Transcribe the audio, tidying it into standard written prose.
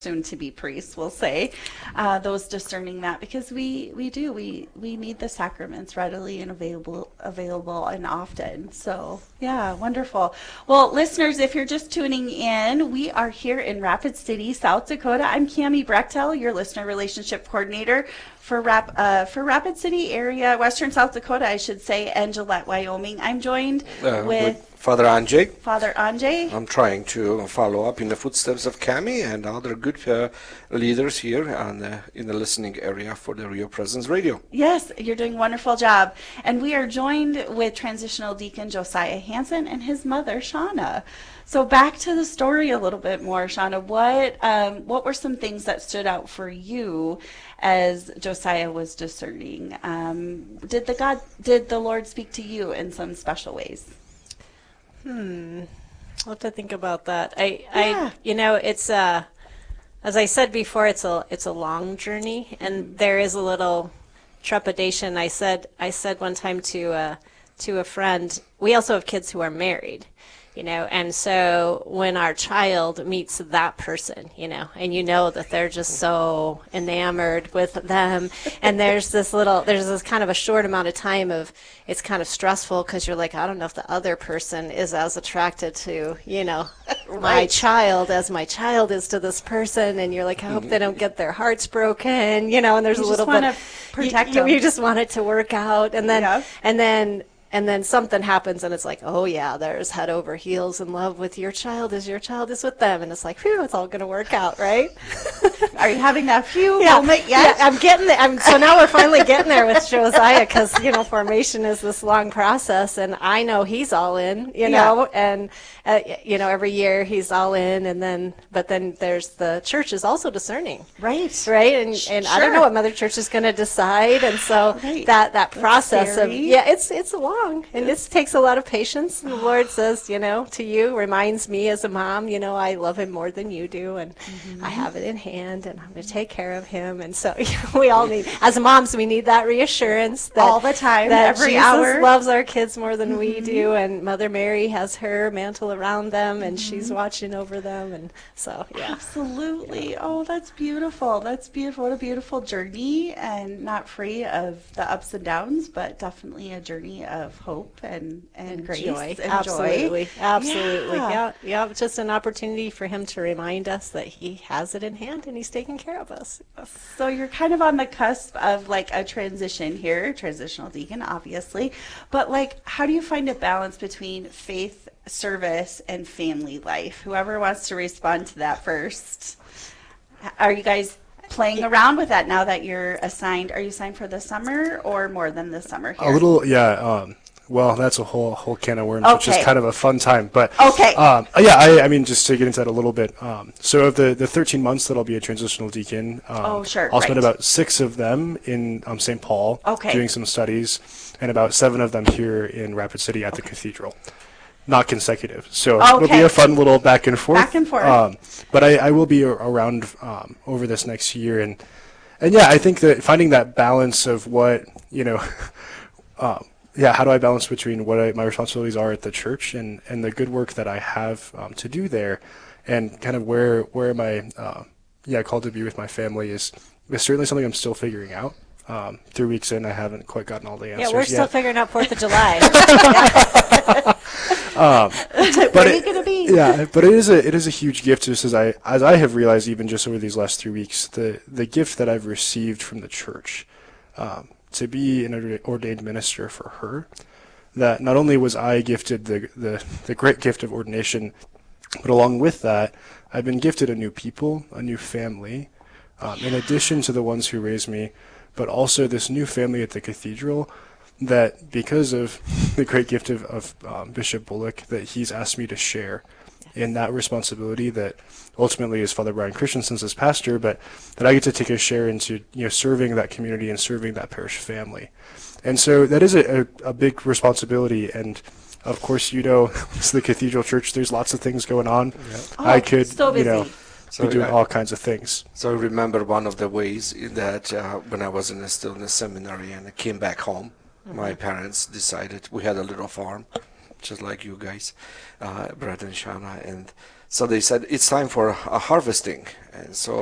soon to be priests will say, those discerning that, because we need the sacraments readily and available and often. So yeah, wonderful. Well, listeners, if you're just tuning in, we are here in Rapid City, South Dakota. I'm Cami Brechtel, your listener relationship coordinator for Rapid City area, Western South Dakota, I should say, and Gillette, Wyoming. I'm joined With with Father Anjay. Father Anjay. I'm trying to follow up in the footsteps of Cami and other good leaders here in the listening area for the Rio Presence Radio. Yes, you're doing a wonderful job. And we are joined with transitional deacon Josiah Hansen and his mother, Shauna. So back to the story a little bit more, Shauna. What were some things that stood out for you as Josiah was discerning? Did the Lord speak to you in some special ways? I'll have to think about that. It's as I said before, it's a long journey, and there is a little trepidation. I said one time to a friend, we also have kids who are married, and so when our child meets that person, and that they're just so enamored with them, and there's this kind of a short amount of time of, it's kind of stressful because you're like, I don't know if the other person is as attracted to, my child as my child is to this person, and you're like, I hope they don't get their hearts broken, and there's You a just little want bit, to protect you them. just want it to work out, and then, Yeah. and then something happens, and it's like, oh yeah, there's head over heels in love with your child as your child is with them, and it's like, phew, it's all going to work out, right? Are you having that few Yeah, moment yet? I'm getting there. So now we're finally getting there with Josiah, because formation is this long process, and I know he's all in, and every year he's all in, but then there's the church is also discerning, Right. and I don't know what Mother Church is going to decide, and so Right. that process of scary. it's long, and it takes a lot of patience. And the Lord says, to you, reminds me as a mom, I love him more than you do, and I have it in hand, and I'm going to take care of him. And so we all need, as moms, we need that reassurance that All the time, that every Jesus hour. loves our kids more than we do, and Mother Mary has her mantle around them, and she's watching over them, and so Absolutely. Oh, that's beautiful. That's beautiful. What a beautiful journey, and not free of the ups and downs, but definitely a journey of hope and grace joy. and Absolutely. joy. Absolutely. Yeah. Yeah. It's just an opportunity for him to remind us that he has it in hand and he's taking care of us. So you're kind of on the cusp of like a transition here, transitional deacon, obviously. But like, how do you find a balance between faith, service, and family life? Whoever wants to respond to that first. Are you guys playing around with that now that you're assigned? Are you assigned for the summer or more than the summer here? A little, yeah. Well, that's a whole can of worms, which is Okay. kind of a fun time. But Okay. yeah, I mean, just to get into that a little bit. So of the 13 months that I'll be a transitional deacon, Oh, sure, I'll spend right. about 6 of them in St. Paul, Okay. doing some studies, and about 7 of them here in Rapid City at the cathedral. Not consecutive, so it'll be Okay. a fun little back and forth. Back and forth. But I will be around over this next year, and yeah, I think that finding that balance of what how do I balance between what my responsibilities are at the church and the good work that I have to do there, and kind of where am I called to be with my family is certainly something I'm still figuring out. 3 weeks in, I haven't quite gotten all the answers Yeah, we're still yet. figuring out 4th of July. But Where are you going to be? Yeah, but it is a huge gift, just as I have realized even just over these last 3 weeks, the gift that I've received from the church to be an ordained minister for her. That not only was I gifted the great gift of ordination, but along with that, I've been gifted a new people, a new family, in addition to the ones who raised me, but also this new family at the cathedral. That because of the great gift of Bishop Bullock, that he's asked me to share in that responsibility that ultimately is Father Brian Christensen's as pastor, but that I get to take a share into serving that community and serving that parish family. And so that is a big responsibility, and of course, it's the cathedral church, there's lots of things going on. Yeah. Oh, I could, so busy. be doing all kinds of things. So I remember one of the ways that when I was still in the seminary and I came back home, my parents decided, we had a little farm, just like you guys, Brad and Shauna, and So they said it's time for harvesting, and so